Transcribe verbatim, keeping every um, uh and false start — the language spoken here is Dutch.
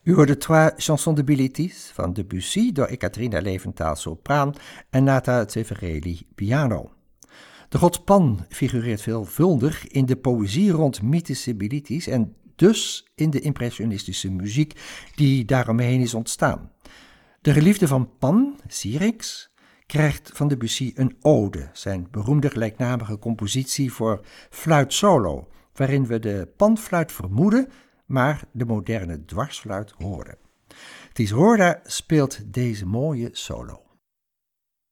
U hoorde Trois Chansons de Bilitis van Debussy door Ekaterina Leventaal sopraan en Nata Zeffirelli piano. De god Pan figureert veelvuldig in de poëzie rond mythische Bilitis en dus in de impressionistische muziek die daaromheen is ontstaan. De geliefde van Pan, Syrinx, krijgt van Debussy een ode, zijn beroemde gelijknamige compositie voor fluit solo, waarin we de panfluit vermoeden, maar de moderne dwarsfluit horen. Tiszorda speelt deze mooie solo.